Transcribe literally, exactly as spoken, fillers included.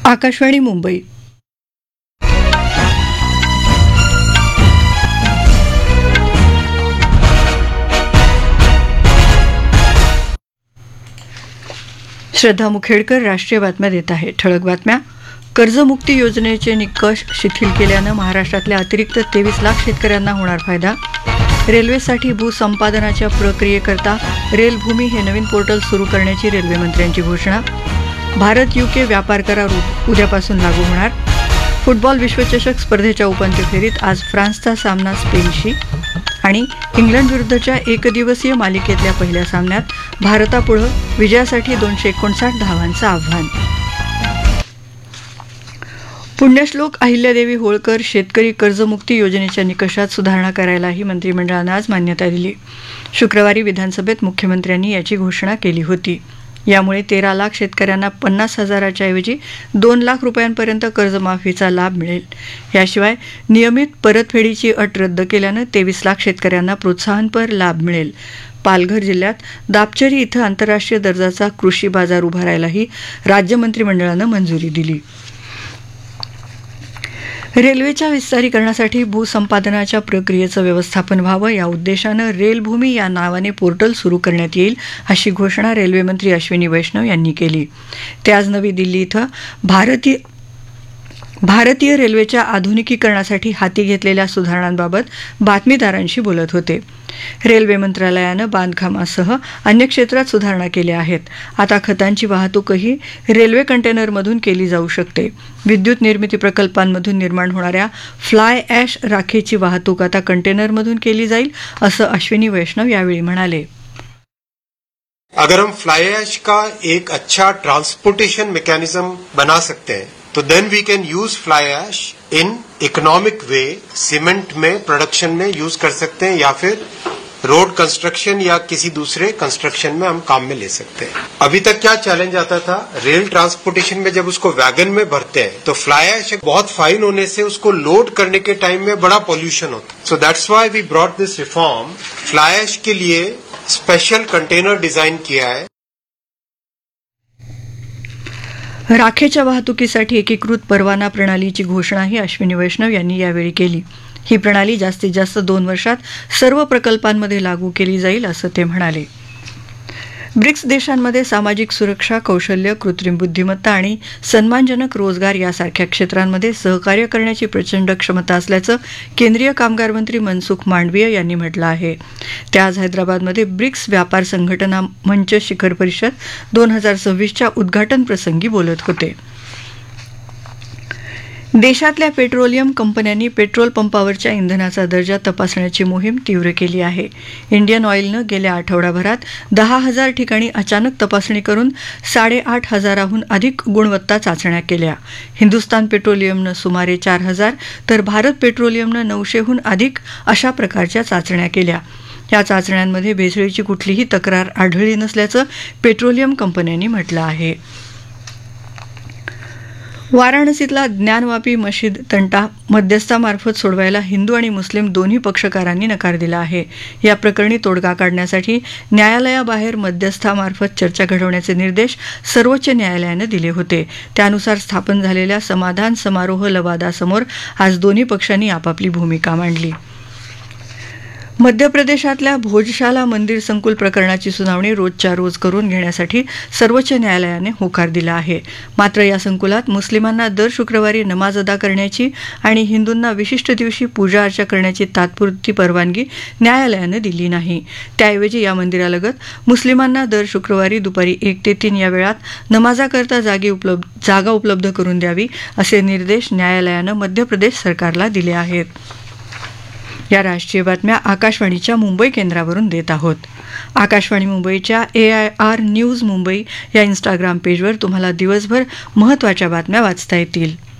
आकाशवाणी मुंबई. श्रद्धा मुखेडकर राष्ट्रीय बातम्या देत आहे. ठळक बातम्या. कर्जमुक्ती योजनेचे निकष शिथिल केल्यानं महाराष्ट्रातल्या अतिरिक्त तेवीस लाख शेतकऱ्यांना होणार फायदा. रेल्वेसाठी भूसंपादनाच्या प्रक्रियेकरता रेलभूमी हे नवीन पोर्टल सुरू करण्याची रेल्वे मंत्र्यांची घोषणा. भारत युके व्यापार करार उद्यापासून लागू होणार. फुटबॉल विश्वचषक स्पर्धेच्या उपांत्य फेरीत आज फ्रान्सचा सामना स्पेनशी. आणि इंग्लंड विरुद्धच्या एकदिवसीय मालिकेतल्या पहिल्या सामन्यात भारतापुढं विजयासाठी दोनशे एकोणसाठ धावांचं आव्हान. पुण्यश्लोक अहिल्यादेवी होळकर शेतकरी कर्जमुक्ती योजनेच्या निकषात सुधारणा करायलाही मंत्रिमंडळानं आज मान्यता दिली. शुक्रवारी विधानसभेत मुख्यमंत्र्यांनी याची घोषणा केली होती. यामुळे तेरा लाख शेतकऱ्यांना पन्नास हजाराच्या ऐवजी दोन लाख रुपयांपर्यंत कर्जमाफीचा लाभ मिळेल. याशिवाय नियमित परतफेडीची अट रद्द केल्यानं तेवीस लाख शेतकऱ्यांना प्रोत्साहनपर लाभ मिळेल. पालघर जिल्ह्यात दापचरी इथं आंतरराष्ट्रीय दर्जाचा कृषी बाजार उभारायलाही राज्य मंत्रिमंडळानं मंजुरी दिली. रेल्वेच्या विस्तारीकरणासाठी भूसंपादनाच्या प्रक्रियेचं व्यवस्थापन व्हावं या उद्देशानं रेलभूमी या नावाने पोर्टल सुरू करण्यात येईल, अशी घोषणा रेल्वेमंत्री अश्विनी वैष्णव यांनी केली. ते आज नवी दिल्ली इथं भारतीय भारतीय रेल्वेच्या आधुनिकीकरणासाठी हाती घेतलेल्या सुधारणांबाबत बातमीदारांशी बोलत होते. रेल्वे मंत्रालयानं बांधकामासह अन्य क्षेत्रात सुधारणा केल्या आहेत. आता खतांची वाहतूकही रेल्वे कंटेनरमधून केली जाऊ शकते. विद्युत निर्मिती प्रकल्पांमधून निर्माण होणाऱ्या फ्लाय ॲश राखेची वाहतूक आता कंटेनरमधून केली जाईल, असं अश्विनी वैष्णव यावेळी म्हणाले. अगर हम फ्लाई ऐश का एक अच्छा ट्रांसपोर्टेशन मैकेनिज्म बना सकते हैं तो then we can use fly ash in economic way. Cement में प्रोडक्शन में यूज कर सकते हैं या फिर रोड कंस्ट्रक्शन या किसी दूसरे कंस्ट्रक्शन में हम काम में ले सकते हैं. अभी तक क्या चैलेंज आता था, रेल ट्रांसपोर्टेशन में जब उसको वैगन में भरते हैं तो फ्लाई ऐश बहुत फाइन होने से उसको लोड करने के टाइम में बड़ा पॉल्यूशन होता है. सो दैट्स व्हाई we brought this reform. Fly ash के लिए स्पेशल कंटेनर डिजाइन किया है. राखेच्या वाहतुकीसाठी एकीकृत परवाना प्रणालीची घोषणाही अश्विनी वैष्णव यांनी यावेळी केली. ही प्रणाली जास्तीत जास्त दोन वर्षात सर्व प्रकल्पांमध्ये लागू केली जाईल, असं ते म्हणाले. ब्रिक्स देशांमध्ये सामाजिक सुरक्षा, कौशल्य, कृत्रिम बुद्धिमत्ता आणि सन्मानजनक रोजगार यासारख्या क्षेत्रांमध्ये सहकार्य करण्याची प्रचंड क्षमता असल्याचं केंद्रीय कामगार मंत्री मनसुख मांडवीय यांनी म्हटलं आहे. ते आज हैदराबादमध्ये ब्रिक्स व्यापार संघटना मंच शिखर परिषद दोन हजार सव्वीसच्या उद्घाटन प्रसंगी बोलत होते. देशातल्या पेट्रोलियम कंपन्यांनी पेट्रोल पंपावरच्या इंधनाचा दर्जा तपासण्याची मोहीम तीव्र केली आहे. इंडियन ऑइलनं गेल्या आठवडाभरात दहा हजार ठिकाणी अचानक तपासणी करून साडेआठ हजाराहून अधिक गुणवत्ता चाचण्या केल्या. हिंदुस्तान पेट्रोलियमनं सुमारे चार हजार तर भारत पेट्रोलियमनं नऊशेहून अधिक अशा प्रकारच्या चाचण्या केल्या. या चाचण्यांमध्ये भेसळीची कुठलीही तक्रार आढळली नसल्याचं पेट्रोलियम कंपन्यांनी म्हटलं आहे. वाराणसीतला ज्ञानवापी मशीद तंटा मध्यस्थामार्फत सोडवायला हिंदू आणि मुस्लिम दोन्ही पक्षकारांनी नकार दिला आहे. या प्रकरणी तोडगा काढण्यासाठी न्यायालयाबाहेर मध्यस्थामार्फत चर्चा घडवण्याचे निर्देश सर्वोच्च न्यायालयानं दिले होते. त्यानुसार स्थापन झालेल्या समाधान समारोह लवादासमोर आज दोन्ही पक्षांनी आपापली भूमिका मांडली. मध्य प्रदेशातल्या भोजशाला मंदिर संकुल प्रकरणाची सुनावणी रोजच्या रोज करून घेण्यासाठी सर्वोच्च न्यायालयाने होकार दिला आहे. मात्र या संकुलात मुस्लिमांना दर शुक्रवारी नमाज अदा करण्याची आणि हिंदूंना विशिष्ट दिवशी पूजा अर्चा करण्याची तात्पुरती परवानगी न्यायालयानं दिली नाही. त्याऐवजी या मंदिरालगत मुस्लिमांना दर शुक्रवारी दुपारी एक ते तीन या वेळात नमाजाकरता जागी उपलब्ध जागा उपलब्ध करून द्यावी, असे निर्देश न्यायालयानं मध्य प्रदेश सरकारला दिले आहेत. या राष्ट्रीय बातम्या आकाशवाणीच्या मुंबई केंद्रावरून देत आहोत. आकाशवाणी मुंबईच्या ए आय आर न्यूज मुंबई या इंस्टाग्राम पेजवर तुम्हाला दिवसभर महत्त्वाच्या बातम्या वाचता येतील.